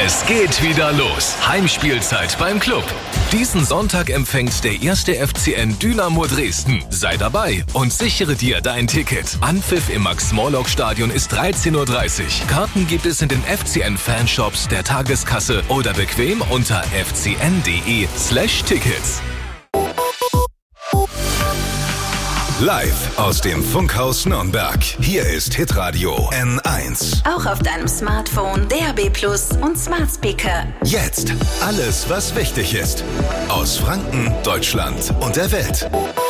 Es geht wieder los. Heimspielzeit beim Club. Diesen Sonntag empfängt der 1. FCN Dynamo Dresden. Sei dabei und sichere dir dein Ticket. Anpfiff im Max-Morlock-Stadion ist 13:30 Uhr. Karten gibt es in den FCN-Fanshops, der Tageskasse oder bequem unter fcn.de/Tickets. Live aus dem Funkhaus Nürnberg. Hier ist Hitradio N1. Auch auf deinem Smartphone, DAB+ und Smart Speaker. Jetzt alles, was wichtig ist. Aus Franken, Deutschland und der Welt.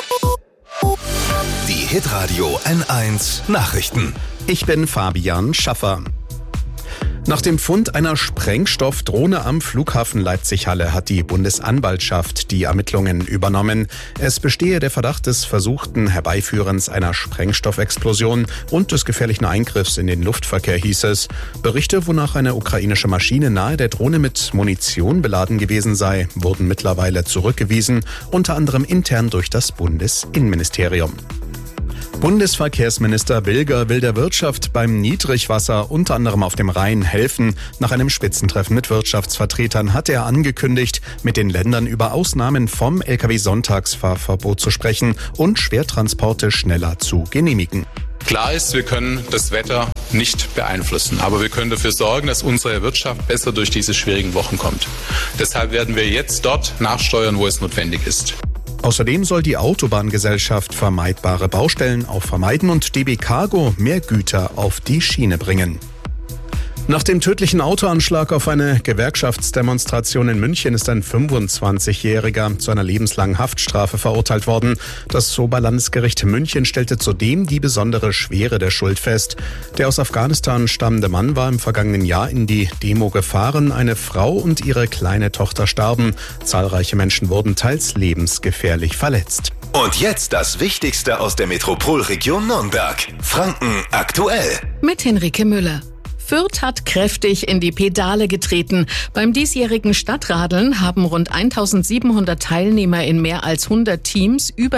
Die Hitradio N1 Nachrichten. Ich bin Fabian Schaffer. Nach dem Fund einer Sprengstoffdrohne am Flughafen Leipzig-Halle hat die Bundesanwaltschaft die Ermittlungen übernommen. Es bestehe der Verdacht des versuchten Herbeiführens einer Sprengstoffexplosion und des gefährlichen Eingriffs in den Luftverkehr, hieß es. Berichte, wonach eine ukrainische Maschine nahe der Drohne mit Munition beladen gewesen sei, wurden mittlerweile zurückgewiesen, unter anderem intern durch das Bundesinnenministerium. Bundesverkehrsminister Wilger will der Wirtschaft beim Niedrigwasser unter anderem auf dem Rhein helfen. Nach einem Spitzentreffen mit Wirtschaftsvertretern hat er angekündigt, mit den Ländern über Ausnahmen vom Lkw-Sonntagsfahrverbot zu sprechen und Schwertransporte schneller zu genehmigen. Klar ist, wir können das Wetter nicht beeinflussen, aber wir können dafür sorgen, dass unsere Wirtschaft besser durch diese schwierigen Wochen kommt. Deshalb werden wir jetzt dort nachsteuern, wo es notwendig ist. Außerdem soll die Autobahngesellschaft vermeidbare Baustellen auch vermeiden und DB Cargo mehr Güter auf die Schiene bringen. Nach dem tödlichen Autoanschlag auf eine Gewerkschaftsdemonstration in München ist ein 25-Jähriger zu einer lebenslangen Haftstrafe verurteilt worden. Das Oberlandesgericht München stellte zudem die besondere Schwere der Schuld fest. Der aus Afghanistan stammende Mann war im vergangenen Jahr in die Demo gefahren. Eine Frau und ihre kleine Tochter starben. Zahlreiche Menschen wurden teils lebensgefährlich verletzt. Und jetzt das Wichtigste aus der Metropolregion Nürnberg. Franken aktuell. Mit Henrike Müller. Fürth hat kräftig in die Pedale getreten. Beim diesjährigen Stadtradeln haben rund 1700 Teilnehmer in mehr als 100 Teams über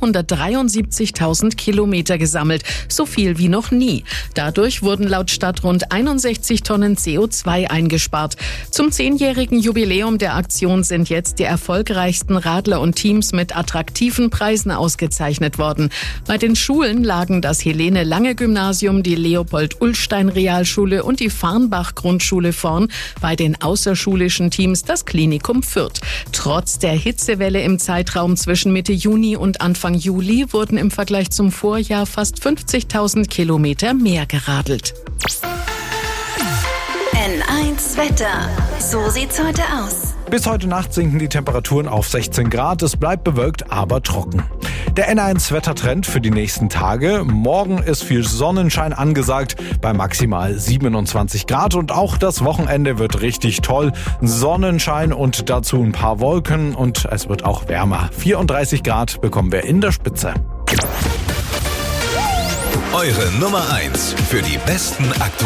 373.000 Kilometer gesammelt. So viel wie noch nie. Dadurch wurden laut Stadt rund 61 Tonnen CO2 eingespart. Zum 10-jährigen Jubiläum der Aktion sind jetzt die erfolgreichsten Radler und Teams mit attraktiven Preisen ausgezeichnet worden. Bei den Schulen lagen das Helene-Lange-Gymnasium, die Leopold-Ullstein-Realschule und die Farnbach-Grundschule vorn, bei den außerschulischen Teams das Klinikum Fürth. Trotz der Hitzewelle im Zeitraum zwischen Mitte Juni und Anfang Juli wurden im Vergleich zum Vorjahr fast 50.000 Kilometer mehr geradelt. N1 Wetter. So sieht's heute aus. Bis heute Nacht sinken die Temperaturen auf 16 Grad. Es bleibt bewölkt, aber trocken. Der N1-Wettertrend für die nächsten Tage. Morgen ist viel Sonnenschein angesagt bei maximal 27 Grad. Und auch das Wochenende wird richtig toll. Sonnenschein und dazu ein paar Wolken. Und es wird auch wärmer. 34 Grad bekommen wir in der Spitze. Eure Nummer 1 für die besten aktuellen